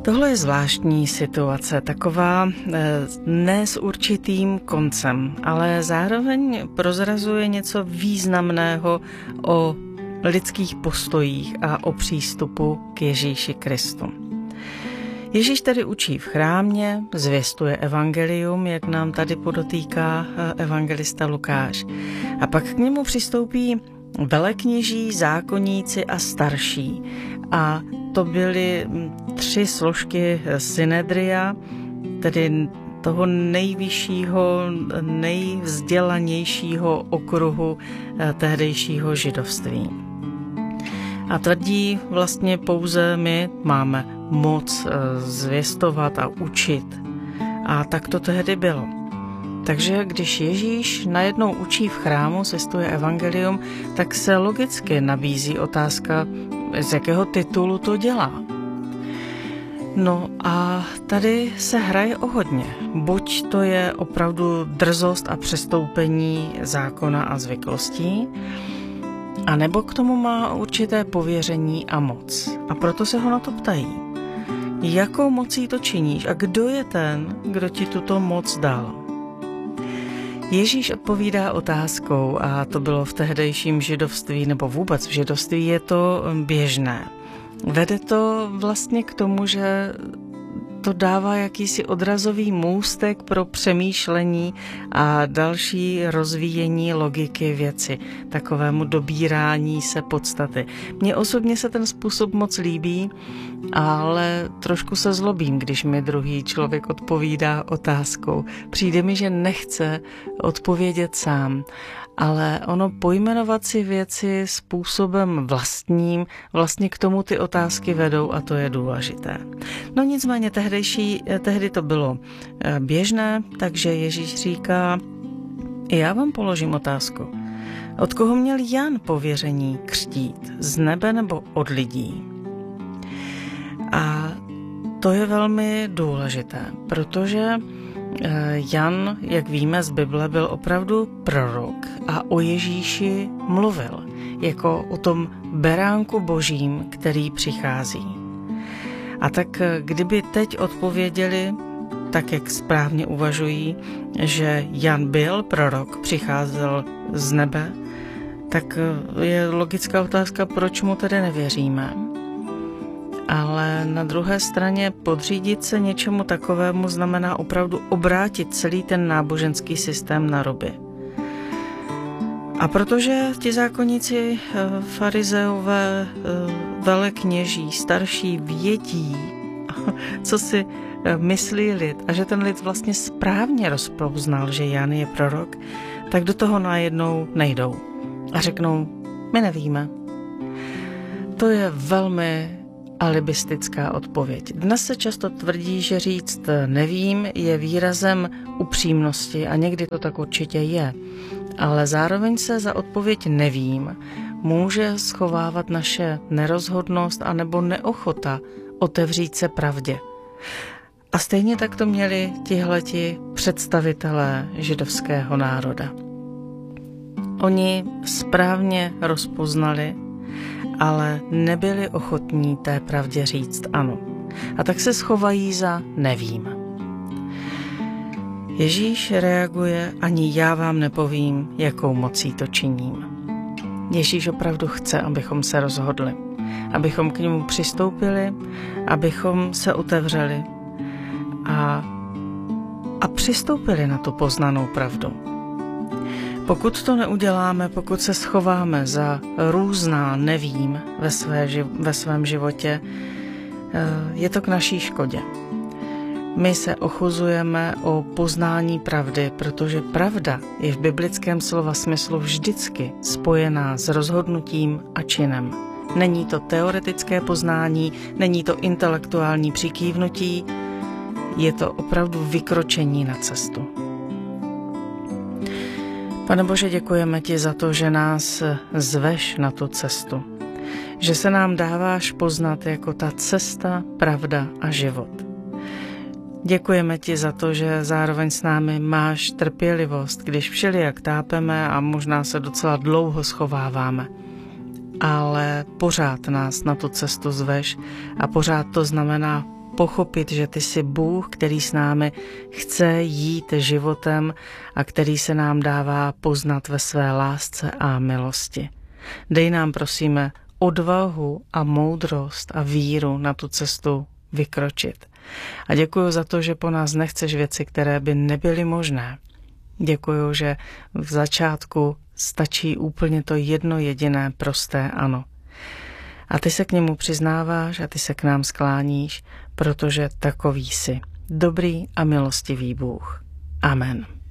Tohle je zvláštní situace, taková ne s určitým koncem, ale zároveň prozrazuje něco významného o lidských postojích a o přístupu k Ježíši Kristu. Ježíš tedy učí v chrámě, zvěstuje evangelium, jak nám tady podotýká evangelista Lukáš. A pak k němu přistoupí velekněží, zákonníci a starší. A to byly 3 složky synedria, tedy toho nejvyššího, nejvzdělanějšího okruhu tehdejšího židovství. A tvrdí, vlastně pouze my máme moc zvěstovat a učit. A tak to tehdy bylo. Takže když Ježíš najednou učí v chrámu, zvěstuje evangelium, tak se logicky nabízí otázka, z jakého titulu to dělá. No a tady se hraje o hodně. Buď to je opravdu drzost a přestoupení zákona a zvyklostí, a nebo k tomu má určité pověření a moc. A proto se ho na to ptají. Jakou mocí to činíš a kdo je ten, kdo ti tuto moc dal? Ježíš odpovídá otázkou, a to bylo v tehdejším židovství, nebo vůbec v židovství je to běžné. Vede to vlastně k tomu, že to dává jakýsi odrazový můstek pro přemýšlení a další rozvíjení logiky věci, takovému dobírání se podstaty. Mně osobně se ten způsob moc líbí, ale trošku se zlobím, když mi druhý člověk odpovídá otázkou. Přijde mi, že nechce odpovědět sám, ale ono pojmenovat si věci způsobem vlastním, vlastně k tomu ty otázky vedou a to je důležité. No nicméně tehdy to bylo běžné, takže Ježíš říká, já vám položím otázku. Od koho měl Jan pověření křtít? Z nebe nebo od lidí? A to je velmi důležité, protože Jan, jak víme z Bible, byl opravdu prorok a o Ježíši mluvil, jako o tom beránku božím, který přichází. A tak kdyby teď odpověděli, tak jak správně uvažují, že Jan byl prorok, přicházel z nebe, tak je logická otázka, proč mu tedy nevěříme. Ale na druhé straně podřídit se něčemu takovému znamená opravdu obrátit celý ten náboženský systém na ruby. A protože ti zákonníci, farizeové, velekněží, starší vědí, co si myslí lid a že ten lid vlastně správně rozpoznal, že Jan je prorok, tak do toho najednou nejdou a řeknou, my nevíme. To je velmi alibistická odpověď. Dnes se často tvrdí, že říct nevím je výrazem upřímnosti a někdy to tak určitě je. Ale zároveň se za odpověď nevím může schovávat naše nerozhodnost anebo neochota otevřít se pravdě. A stejně tak to měli tihleti představitelé židovského národa. Oni správně rozpoznali, ale nebyli ochotní té pravdě říct ano. A tak se schovají za nevím. Ježíš reaguje, ani já vám nepovím, jakou mocí to činím. Ježíš opravdu chce, abychom se rozhodli, abychom k němu přistoupili, abychom se otevřeli a přistoupili na tu poznanou pravdu. Pokud to neuděláme, pokud se schováme za různá nevím ve svém životě, je to k naší škodě. My se ochuzujeme o poznání pravdy, protože pravda je v biblickém slova smyslu vždycky spojená s rozhodnutím a činem. Není to teoretické poznání, není to intelektuální přikývnutí, je to opravdu vykročení na cestu. Pane Bože, děkujeme ti za to, že nás zveš na tu cestu, že se nám dáváš poznat jako ta cesta, pravda a život. Děkujeme ti za to, že zároveň s námi máš trpělivost, když všelijak tápeme a možná se docela dlouho schováváme. Ale pořád nás na tu cestu zveš a pořád to znamená pochopit, že ty jsi Bůh, který s námi chce jít životem a který se nám dává poznat ve své lásce a milosti. Dej nám, prosíme, odvahu a moudrost a víru na tu cestu vykročit. A děkuji za to, že po nás nechceš věci, které by nebyly možné. Děkuji, že v začátku stačí úplně to jedno jediné prosté ano. A ty se k němu přiznáváš a ty se k nám skláníš, protože takový jsi. Dobrý a milostivý Bůh. Amen.